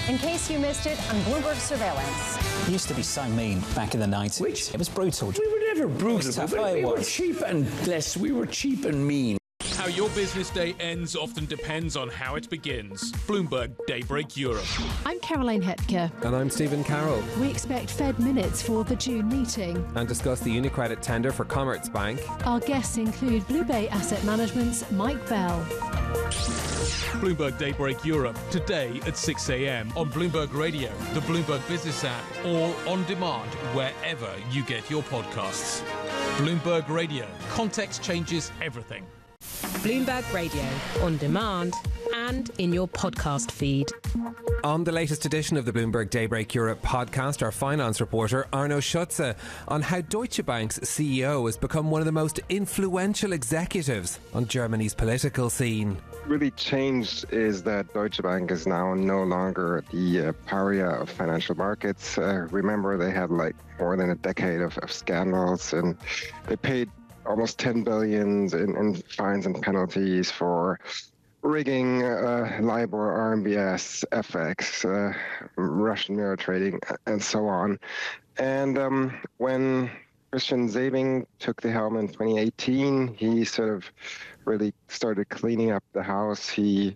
in case you missed it on Bloomberg Surveillance. It used to be so mean back in the 90s. Which? It was brutal. We were never brutal. We were cheap and mean. How your business day ends often depends on how it begins. Bloomberg Daybreak Europe. I'm Caroline Hepker. And I'm Stephen Carroll. We expect Fed minutes for the June meeting. And discuss the UniCredit tender for Commerzbank. Our guests include BlueBay Asset Management's Mike Bell. Bloomberg Daybreak Europe, today at 6 a.m. on Bloomberg Radio, the Bloomberg Business app, or on demand wherever you get your podcasts. Bloomberg Radio. Context changes everything. Bloomberg Radio, on demand and in your podcast feed. On the latest edition of the Bloomberg Daybreak Europe podcast, our finance reporter Arno Schutze on how Deutsche Bank's CEO has become one of the most influential executives on Germany's political scene. Really changed is that Deutsche Bank is now no longer the pariah of financial markets. Remember, they had like more than a decade of scandals, and they paid almost 10 billion in fines and penalties for rigging, LIBOR, RMBS, FX, Russian mirror trading, and so on. And when Christian Sewing took the helm in 2018, he sort of really started cleaning up the house. He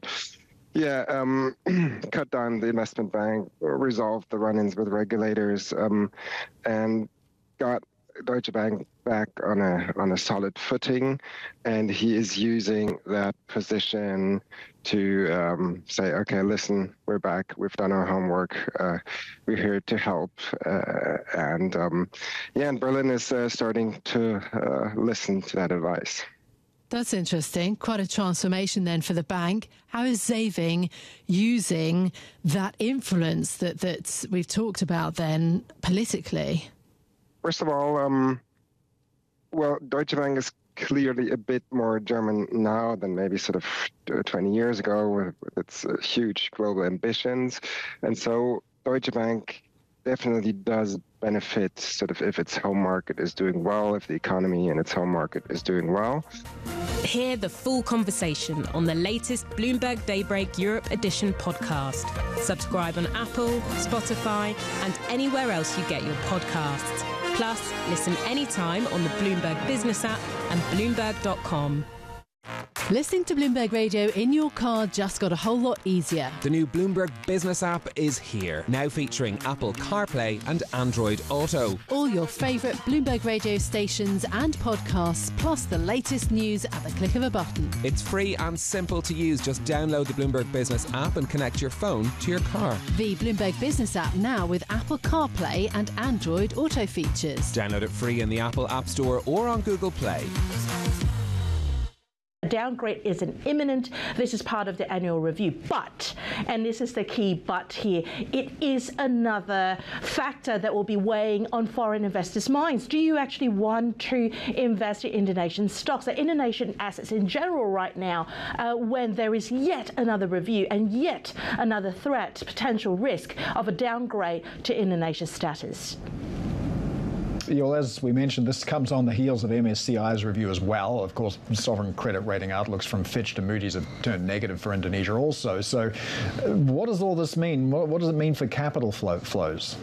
cut down the investment bank, resolved the run-ins with regulators, and got Deutsche Bank back on a solid footing, and he is using that position to say, okay, listen, we're back, we've done our homework, we're here to help, and Berlin is starting to listen to that advice. That's interesting. Quite a transformation then for the bank. How is Sewing using that influence that we've talked about then politically? First of all, Deutsche Bank is clearly a bit more German now than maybe sort of 20 years ago with its huge global ambitions. And so Deutsche Bank definitely does benefit sort of if its home market is doing well, if the economy in its home market is doing well. Hear the full conversation on the latest Bloomberg Daybreak Europe Edition podcast. Subscribe on Apple, Spotify, and anywhere else you get your podcasts. Plus, listen anytime on the Bloomberg Business app and Bloomberg.com. Listening to Bloomberg Radio in your car just got a whole lot easier. The new Bloomberg Business app is here, now featuring Apple CarPlay and Android Auto. All your favourite Bloomberg Radio stations and podcasts, plus the latest news at the click of a button. It's free and simple to use. Just download the Bloomberg Business app and connect your phone to your car. The Bloomberg Business app now with Apple CarPlay and Android Auto features. Download it free in the Apple App Store or on Google Play. A downgrade isn't imminent. This is part of the annual review. But, and this is the key but here, it is another factor that will be weighing on foreign investors' minds. Do you actually want to invest in Indonesian stocks or Indonesian assets in general right now when there is yet another review and yet another threat, potential risk of a downgrade to Indonesia's status? Well, as we mentioned, this comes on the heels of MSCI's review as well. Of course, sovereign credit rating outlooks from Fitch to Moody's have turned negative for Indonesia also. So what does all this mean? What does it mean for capital flows?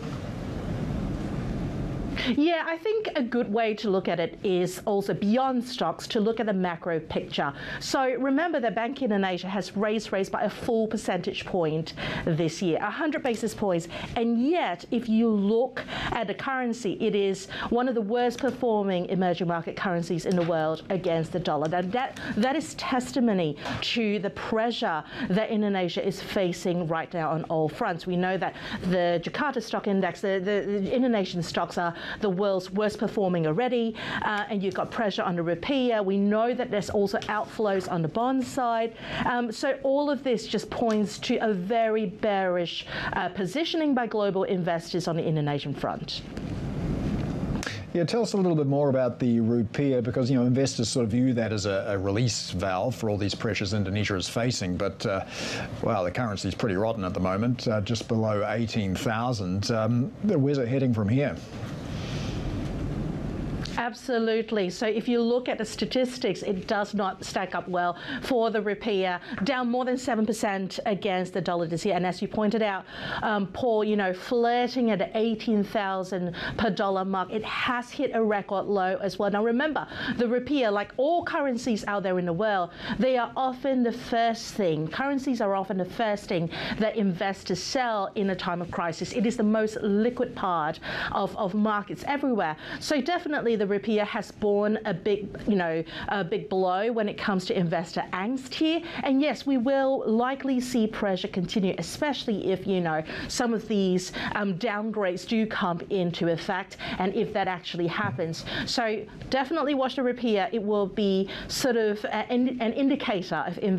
Yeah, I think a good way to look at it is also beyond stocks to look at the macro picture. So remember that Bank Indonesia has raised rates by a full percentage point this year, 100 basis points. And yet, if you look at the currency, it is one of the worst performing emerging market currencies in the world against the dollar. Now, that is testimony to the pressure that Indonesia is facing right now on all fronts. We know that the Jakarta Stock Index, the Indonesian stocks are the world's worst performing already, and you've got pressure on the rupiah. We know that there's also outflows on the bond side. So all of this just points to a very bearish positioning by global investors on the Indonesian front. Yeah, tell us a little bit more about the rupiah, because investors sort of view that as a release valve for all these pressures Indonesia is facing. But the currency is pretty rotten at the moment, just below 18,000. Where's it heading from here? Absolutely. So if you look at the statistics, it does not stack up well for the rupiah, down more than 7% against the dollar this year. And as you pointed out, Paul, flirting at the 18,000 per dollar mark, it has hit a record low as well. Now remember, the rupiah, like all currencies out there in the world, they are often the first thing. Currencies are often the first thing that investors sell in a time of crisis. It is the most liquid part of markets everywhere. So definitely the rupiah has borne a big blow when it comes to investor angst here. And yes, we will likely see pressure continue, especially if, some of these downgrades do come into effect, and if that actually happens. So definitely watch the rupiah. It will be sort of an indicator of